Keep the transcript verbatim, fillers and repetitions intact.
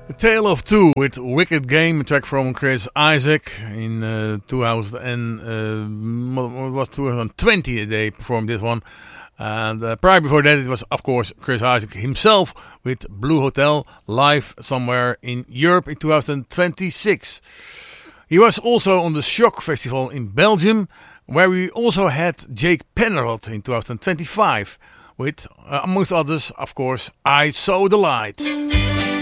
A Tale of Two with Wicked Game, a track from Chris Isaak in uh, two thousand and uh, it was twenty twenty they performed this one. And uh, prior before that it was of course Chris Isaak himself with Blue Hotel live somewhere in Europe in two thousand twenty-six. He was also on the Shock Festival in Belgium, where we also had Jake Penrod in two thousand twenty-five with, uh, amongst others, of course, I Saw the Light.